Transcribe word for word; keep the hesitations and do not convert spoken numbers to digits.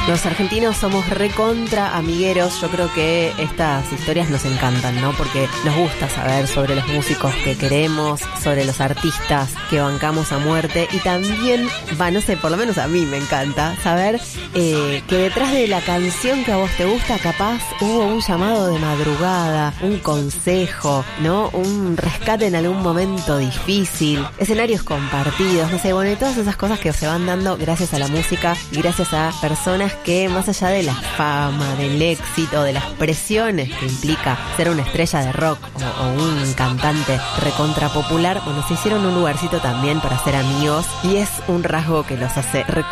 Los argentinos somos recontra amigueros. Yo creo que estas historias nos encantan, ¿no? Porque nos gusta saber sobre los músicos que queremos, sobre los artistas que bancamos a muerte. Y también, va, no sé, por lo menos a mí me encanta saber eh, que detrás de la canción que a vos te gusta, capaz hubo un llamado de madrugada, un consejo, ¿no? Un rescate en algún momento difícil, escenarios compartidos, no sé, bueno, y todas esas cosas que se van dando gracias a la música y gracias a personas que más allá de la fama, del éxito, de las presiones que implica ser una estrella de rock o, o un cantante recontra popular, bueno, se hicieron un lugarcito también para ser amigos y es un rasgo que los hace recontra